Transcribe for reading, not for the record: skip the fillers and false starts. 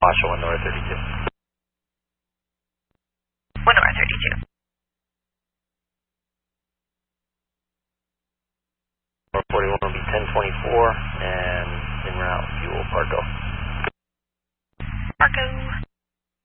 Washoe 1 North 32. 1 North 32. 41 will be 1024, and